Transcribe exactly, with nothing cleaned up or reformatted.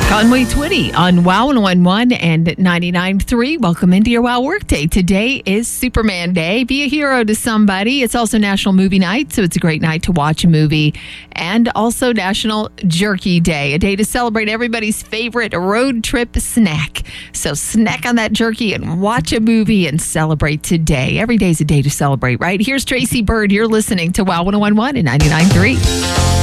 Conway Twitty on Wow one oh one and ninety-nine point three. Welcome into your Wow Workday. Today is Superman Day. Be a hero to somebody. It's also National Movie Night, so it's a great night to watch a movie. And also National Jerky Day, a day to celebrate everybody's favorite road trip snack. So snack on that jerky and watch a movie and celebrate today. Every day's a day to celebrate, right? Here's Tracy Bird. You're listening to Wow one oh one and ninety-nine point three.